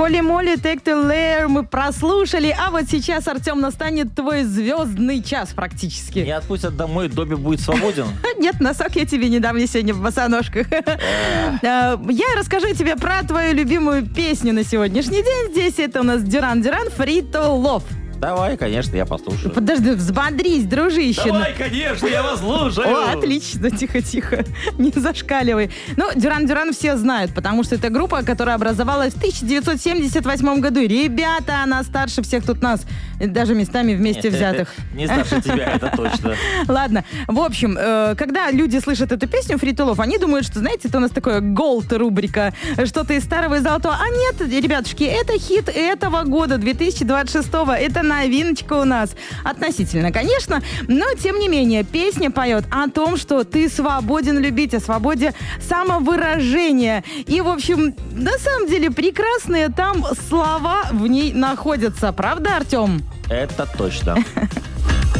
Holy Moly, Take the Lair мы прослушали, а вот сейчас, Артем, настанет твой звездный час практически. Не отпустят домой, Добби будет свободен? Нет, носок я тебе не дам, мне сегодня в босоножках. Я расскажу тебе про твою любимую песню на сегодняшний день. Здесь это у нас Duran Duran Free to Love. Давай, конечно, я послушаю. Подожди, взбодрись, дружище. Давай, конечно, я вас слушаю. О, отлично, тихо-тихо, не зашкаливай. Ну, Duran Duran все знают, потому что это группа, которая образовалась в 1978 году. Ребята, она старше всех тут нас, даже местами вместе взятых. Не старше тебя, это точно. Ладно, в общем, когда люди слышат эту песню Free to Love, они думают, что, знаете, это у нас такое gold рубрика, что-то из старого и золотого. А нет, ребятушки, это хит этого года, 2026-го. Это новиночка у нас. Относительно, конечно, но, тем не менее, песня поет о том, что ты свободен любить, о свободе самовыражения. И, в общем, на самом деле, прекрасные там слова в ней находятся. Правда, Артем? Это точно.